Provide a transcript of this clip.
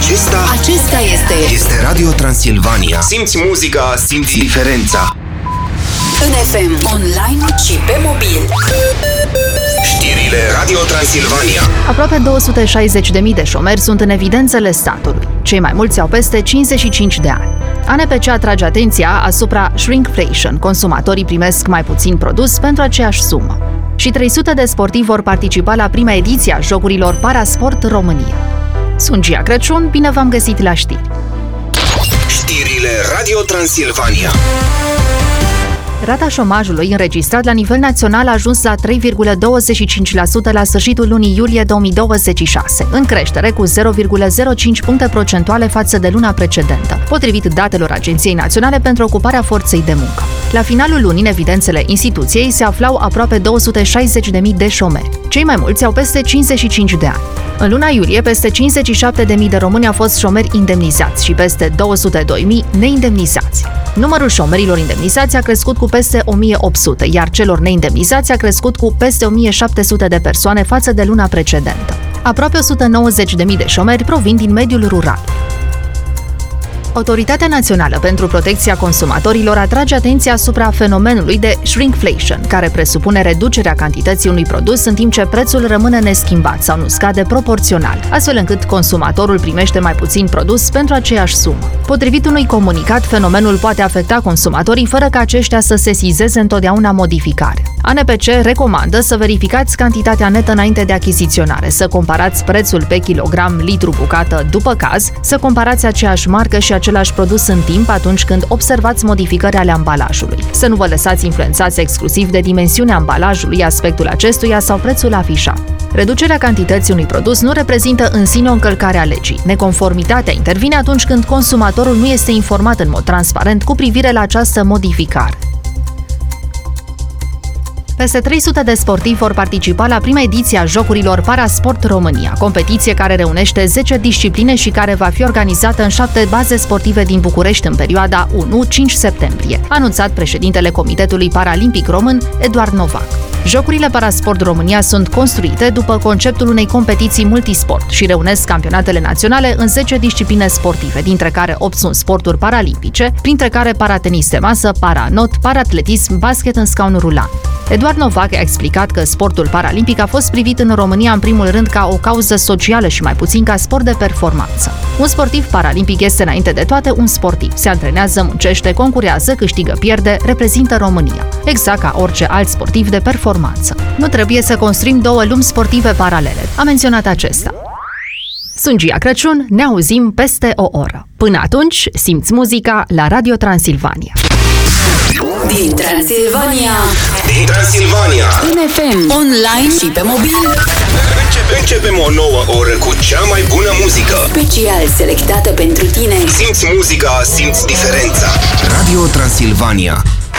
Acesta este Radio Transilvania. Simți muzica, simți diferența. în FM, online și pe mobil. Știrile Radio Transilvania. Aproape 260.000 de șomeri sunt în evidențele statului. Cei mai mulți au peste 55 de ani. ANPC atrage atenția asupra shrinkflation. Consumatorii primesc mai puțin produs pentru aceeași sumă. Și 300 de sportivi vor participa la prima ediție a Jocurilor Parasport România. Sunt Gia Crăciun, bine v-am găsit la știri. Știrile Radio Transilvania. Rata șomajului înregistrat la nivel național a ajuns la 3,25% la sfârșitul lunii iulie 2026, în creștere cu 0,05 puncte procentuale față de luna precedentă, potrivit datelor Agenției Naționale pentru Ocuparea Forței de Muncă. La finalul lunii, în evidențele instituției se aflau aproape 260.000 de șomeri. Cei mai mulți au peste 55 de ani. În luna iulie, peste 57.000 de români au fost șomeri indemnizați și peste 202.000 neindemnizați. Numărul șomerilor indemnizați a crescut cu peste 1.800, iar celor neindemnizați a crescut cu peste 1.700 de persoane față de luna precedentă. Aproape 190.000 de șomeri provin din mediul rural. Autoritatea Națională pentru Protecția Consumatorilor atrage atenția asupra fenomenului de shrinkflation, care presupune reducerea cantității unui produs în timp ce prețul rămâne neschimbat sau nu scade proporțional, astfel încât consumatorul primește mai puțin produs pentru aceeași sumă. Potrivit unui comunicat, fenomenul poate afecta consumatorii fără ca aceștia să sesizeze întotdeauna modificarea. ANPC recomandă să verificați cantitatea netă înainte de achiziționare, să comparați prețul pe kilogram, litru, bucată după caz, să comparați aceeași marcă și același produs în timp atunci când observați modificări ale ambalajului. Să nu vă lăsați influențați exclusiv de dimensiunea ambalajului, aspectul acestuia sau prețul afișat. Reducerea cantității unui produs nu reprezintă în sine o încălcare a legii. Neconformitatea intervine atunci când consumatorul nu este informat în mod transparent cu privire la această modificare. Peste 300 de sportivi vor participa la prima ediție a Jocurilor Parasport România, competiție care reunește 10 discipline și care va fi organizată în 7 baze sportive din București în perioada 1-5 septembrie, a anunțat președintele Comitetului Paralimpic Român, Eduard Novac. Jocurile Parasport România sunt construite după conceptul unei competiții multisport și reunesc campionatele naționale în 10 discipline sportive, dintre care 8 sunt sporturi paralimpice, printre care paratenis de masă, paranot, paraatletism, basket în scaun rulant. Eduard Novac a explicat că sportul paralimpic a fost privit în România în primul rând ca o cauză socială și mai puțin ca sport de performanță. Un sportiv paralimpic este înainte de toate un sportiv. Se antrenează, muncește, concurează, câștigă, pierde, reprezintă România. Exact ca orice alt sportiv de performanță. Nu trebuie să construim două lumi sportive paralele, a menționat acesta. Sunt Gia Crăciun, ne auzim peste o oră. Până atunci, simți muzica la Radio Transilvania. Din Transilvania, în FM, online și pe mobil. Începem o nouă oră cu cea mai bună muzică. Special selectată pentru tine. Simți muzica, simți diferența. Radio Transilvania.